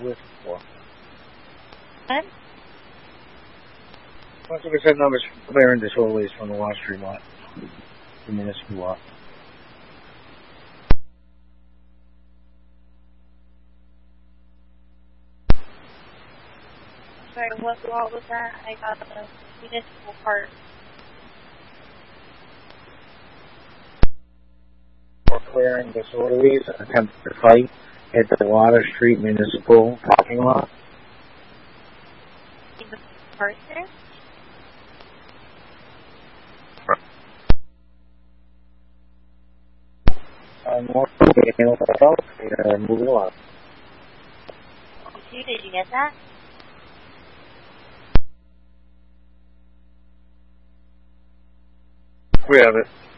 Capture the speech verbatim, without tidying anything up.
who is it for? What? Once we said numbers clearing disorderlies from the Water Street lot, the municipal lot. Sorry, what law was that? I got the municipal part. For clearing disorderlies attempted to fight at the Water Street municipal parking lot. The part there? Uh, more uh, moving along. Did you, did you get that? We have it.